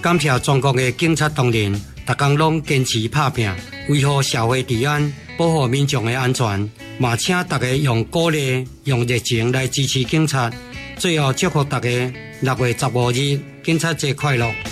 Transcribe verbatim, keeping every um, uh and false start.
感谢全国的警察同仁，逐工拢坚持打拼，维护社会治安，保护民众的安全。嘛，请大家用鼓励、用热情来支持警察。最后祝福大家六月十五日警察节快乐！